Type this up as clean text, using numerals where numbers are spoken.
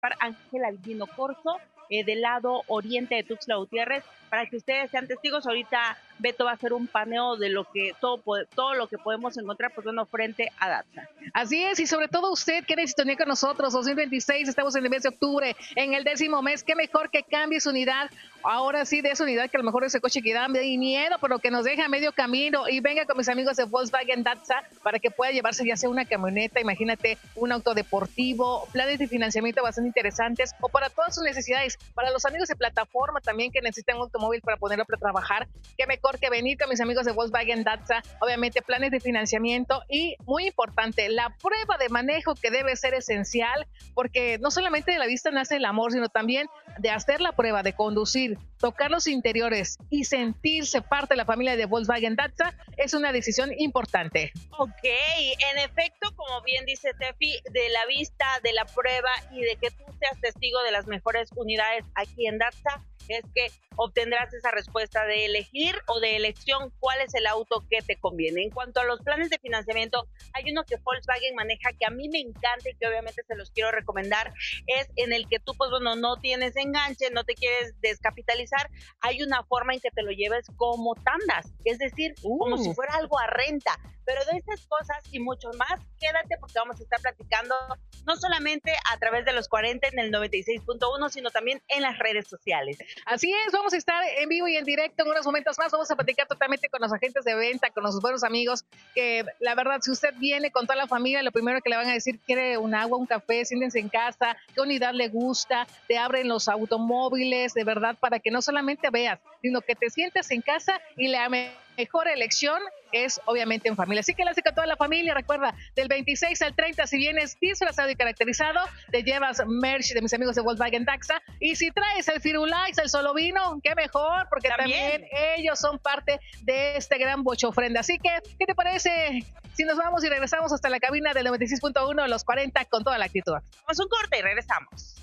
Ángel Albino Corzo, del lado oriente de Tuxtla Gutiérrez, para que ustedes sean testigos. Ahorita Beto va a hacer un paneo de lo que todo lo que podemos encontrar, pues bueno, frente a Datsa. Así es, y sobre todo usted que sintonía con nosotros, 2026, estamos en el mes de octubre, en el 10º mes, qué mejor que cambie su unidad, ahora sí de esa unidad que a lo mejor ese coche que da miedo, pero que nos deja a medio camino, y venga con mis amigos de Volkswagen Datsa para que pueda llevarse ya sea una camioneta, imagínate, un auto deportivo, planes de financiamiento bastante interesantes, o para todas sus necesidades, para los amigos de plataforma también que necesitan un automóvil para ponerlo para trabajar, qué mejor que venir con mis amigos de Volkswagen Datsa, obviamente planes de financiamiento y muy importante, la prueba de manejo que debe ser esencial, porque no solamente de la vista nace el amor, sino también de hacer la prueba, de conducir, tocar los interiores y sentirse parte de la familia de Volkswagen Datsa es una decisión importante. Ok, en efecto, como bien dice Tefi, de la vista, de la prueba y de que tú seas testigo de las mejores unidades aquí en Datsa, es que obtendrás esa respuesta de elegir o de elección cuál es el auto que te conviene. En cuanto a los planes de financiamiento, hay uno que Volkswagen maneja que a mí me encanta y que obviamente se los quiero recomendar, es en el que tú pues bueno, no tienes enganche, no te quieres descapitalizar, hay una forma en que te lo lleves como tandas, es decir, como si fuera algo a renta. Pero de estas cosas y mucho más, quédate porque vamos a estar platicando no solamente a través de los 40 en el 96.1, sino también en las redes sociales. Así es, vamos a estar en vivo y en directo en unos momentos más, vamos a platicar totalmente con los agentes de venta, con los buenos amigos, que la verdad, si usted viene con toda la familia, lo primero que le van a decir, quiere un agua, un café, siéntense en casa, qué unidad le gusta, te abren los automóviles, de verdad, para que no solamente veas, sino que te sientes en casa y la mejor elección es obviamente en familia. Así que la hace con toda la familia, recuerda, del 26 al 30, si vienes disfrazado y caracterizado, te llevas merch de mis amigos de Volkswagen Datsa, y si traes el Firulais, el Solo Vino, qué mejor, porque también ellos son parte de este gran bocho ofrenda. Así que, ¿qué te parece si nos vamos y regresamos hasta la cabina del 96.1, los 40 con toda la actitud? Vamos a un corte y regresamos.